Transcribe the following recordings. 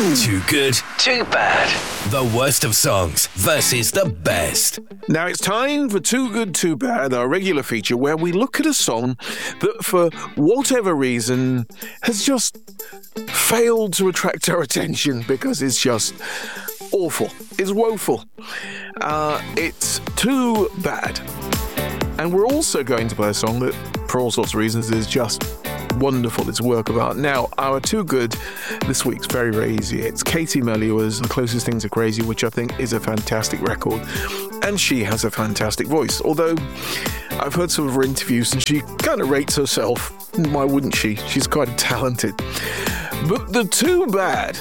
Too good, too bad. The worst of songs versus the best. Now it's time for Too Good, Too Bad, our regular feature where we look at a song that for whatever reason has just failed to attract our attention because it's just awful. It's woeful. It's too bad. And we're also going to play a song that, for all sorts of reasons, is just wonderful. It's a work of art. Now, our Too Good this week's very, very easy. It's Katie Mellior's The Closest Thing to Crazy, which I think is a fantastic record. And she has a fantastic voice. Although, I've heard some of her interviews and she kind of rates herself. Why wouldn't she? She's quite talented. But the Too Bad,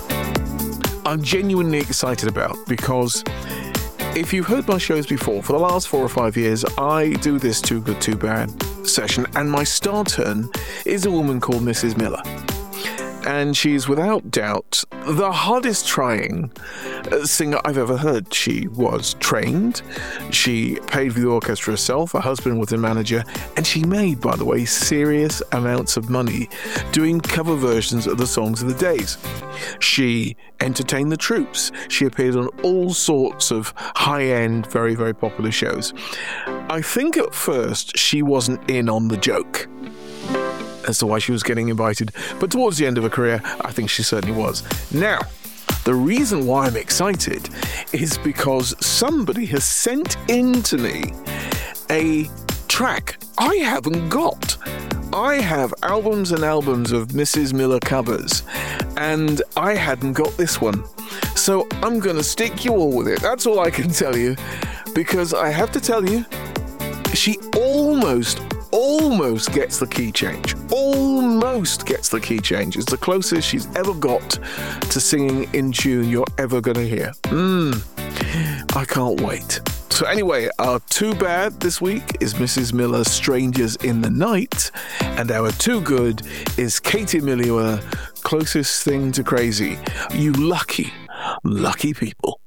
I'm genuinely excited about because if you've heard my shows before, for the last 4 or 5 years, I do this Too Good, Too Bad session, and my star turn is a woman called Mrs. Miller. And she's without doubt the hardest trying singer I've ever heard. She was trained, she paid for the orchestra herself, her husband was a manager, and she made, by the way, serious amounts of money doing cover versions of the songs of the days. She entertained the troops. She appeared on all sorts of high-end, very, very popular shows. I think at first she wasn't in on the joke as to why she was getting invited, but towards the end of her career, I think she certainly was. Now, the reason why I'm excited is because somebody has sent in to me a track I haven't got. I have albums and albums of Mrs. Miller covers, and I hadn't got this one. So I'm going to stick you all with it. That's all I can tell you, because I have to tell you, she almost gets the key change. Almost gets the key change. It's the closest she's ever got to singing in tune you're ever going to hear. I can't wait. So anyway, our Too Bad this week is Mrs. Miller's Strangers in the Night, and our Too Good is Katie Mellior, Closest Thing to Crazy. You lucky, lucky people.